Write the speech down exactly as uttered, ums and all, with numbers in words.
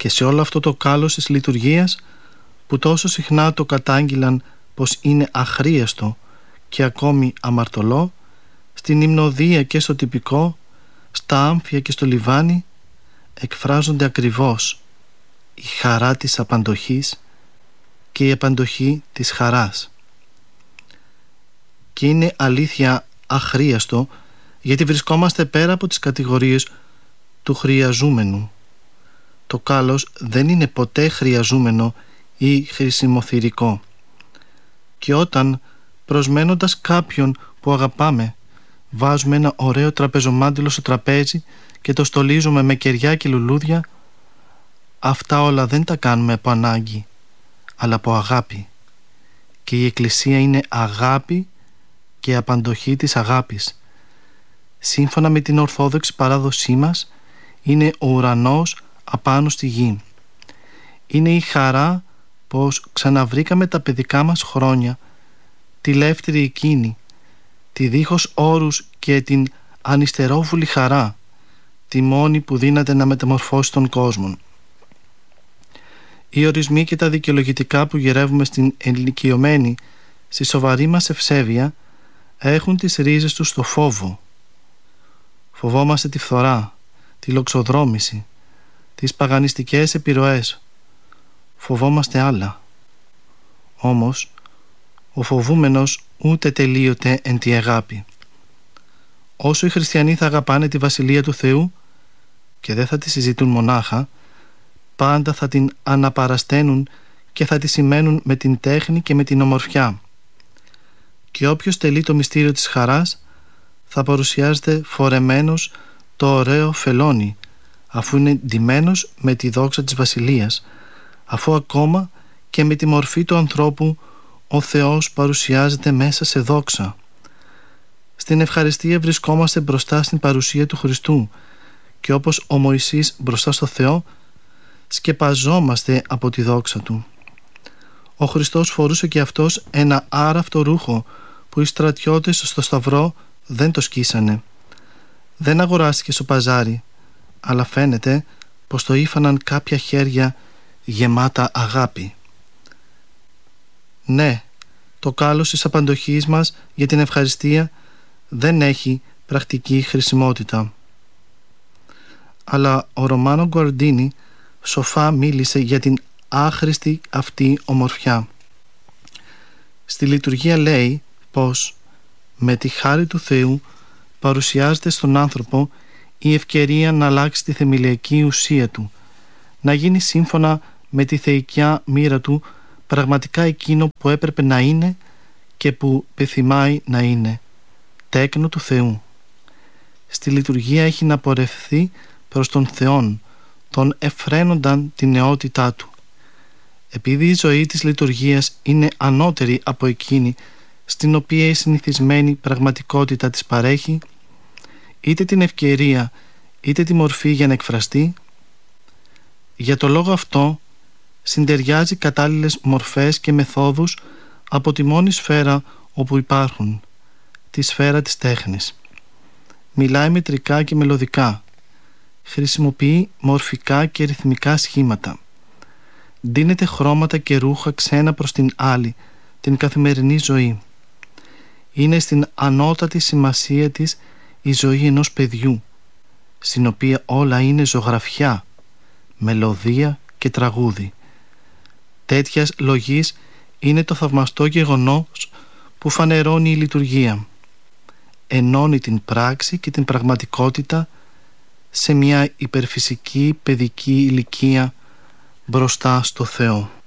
Και σε όλο αυτό το κάλος της λειτουργίας που τόσο συχνά το κατάγγειλαν πως είναι αχρίαστο και ακόμη αμαρτωλό, στην υμνοδία και στο τυπικό, στα άμφια και στο λιβάνι, εκφράζονται ακριβώς η χαρά της απαντοχής και η απαντοχή της χαράς. Και είναι αλήθεια αχρίαστο, γιατί βρισκόμαστε πέρα από τις κατηγορίες του χρειαζούμενου. Το κάλος δεν είναι ποτέ χρειαζούμενο ή χρησιμοθυρικό. Και όταν, προσμένοντας κάποιον που αγαπάμε, βάζουμε ένα ωραίο τραπεζομάντιλο στο τραπέζι και το στολίζουμε με κεριά και λουλούδια, αυτά όλα δεν τα κάνουμε από ανάγκη, αλλά από αγάπη. Και η Εκκλησία είναι αγάπη και απαντοχή της αγάπης. Σύμφωνα με την ορθόδοξη παράδοσή μας, είναι ο ουρανός απάνω στη γη. Είναι η χαρά πως ξαναβρήκαμε τα παιδικά μας χρόνια, τη λεύτερη εκείνη, τη δίχως όρους και την ανυστερόβουλη χαρά, τη μόνη που δύναται να μεταμορφώσει τον κόσμο. Οι ορισμοί και τα δικαιολογητικά που γυρεύουμε στην ενηλικιωμένη, στη σοβαρή μας ευσέβεια, έχουν τις ρίζες τους στο φόβο. Φοβόμαστε τη φθορά, τη λοξοδρόμηση, τις παγανιστικές επιρροές. Φοβόμαστε άλλα. Όμως, ο φοβούμενος ούτε τελείωται εν τη αγάπη. Όσο οι χριστιανοί θα αγαπάνε τη Βασιλεία του Θεού και δεν θα τη συζητούν μονάχα, πάντα θα την αναπαρασταίνουν και θα τη σημαίνουν με την τέχνη και με την ομορφιά. Και όποιος τελεί το μυστήριο της χαράς θα παρουσιάζεται φορεμένος το ωραίο φελόνι, αφού είναι ντυμένος με τη δόξα της Βασιλείας, αφού ακόμα και με τη μορφή του ανθρώπου ο Θεός παρουσιάζεται μέσα σε δόξα. Στην ευχαριστία βρισκόμαστε μπροστά στην παρουσία του Χριστού και όπως ο Μωυσής μπροστά στο Θεό σκεπαζόμαστε από τη δόξα Του. Ο Χριστός φορούσε και αυτός ένα άραφτο ρούχο που οι στρατιώτες στο Σταυρό δεν το σκίσανε. Δεν αγοράστηκε στο παζάρι, αλλά φαίνεται πως το ήφαναν κάποια χέρια γεμάτα αγάπη. Ναι, το κάλος της απαντοχής μας για την ευχαριστία δεν έχει πρακτική χρησιμότητα. Αλλά ο Ρωμάνο Γκουαρντίνι σοφά μίλησε για την άχρηστη αυτή ομορφιά. Στη λειτουργία λέει πως με τη χάρη του Θεού παρουσιάζεται στον άνθρωπο η ευκαιρία να αλλάξει τη θεμελιακή ουσία του, να γίνει σύμφωνα με τη θεϊκιά μοίρα του πραγματικά εκείνο που έπρεπε να είναι και που πεθυμάει να είναι, τέκνο του Θεού. Στη λειτουργία έχει να πορευθεί προς τον Θεόν, τον εφραίνονταν την νεότητά του. Επειδή η ζωή της λειτουργίας είναι ανώτερη από εκείνη στην οποία η συνηθισμένη πραγματικότητα της παρέχει, είτε την ευκαιρία είτε τη μορφή για να εκφραστεί, για το λόγο αυτό συντεριάζει κατάλληλες μορφές και μεθόδους από τη μόνη σφαίρα όπου υπάρχουν, τη σφαίρα της τέχνης. Μιλάει μετρικά και μελωδικά, χρησιμοποιεί μορφικά και ρυθμικά σχήματα, δίνεται χρώματα και ρούχα ξένα προς την άλλη, την καθημερινή ζωή. Είναι στην ανώτατη σημασία της η ζωή ενός παιδιού, στην οποία όλα είναι ζωγραφιά, μελωδία και τραγούδι. Τέτοιας λογής είναι το θαυμαστό γεγονός που φανερώνει η λειτουργία. Ενώνει την πράξη και την πραγματικότητα σε μια υπερφυσική παιδική ηλικία μπροστά στο Θεό.